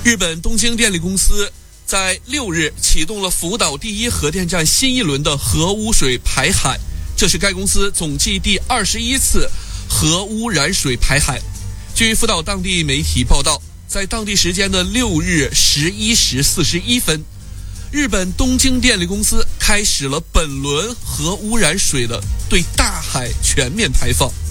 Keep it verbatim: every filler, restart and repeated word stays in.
日本东京电力公司在六日启动了福岛第一核电站新一轮的核污水排海，这是该公司总计第二十一次核污染水排海。据福岛当地媒体报道，在当地时间的六日十一时四十一分，日本东京电力公司开始了本轮核污染水的对大海全面排放。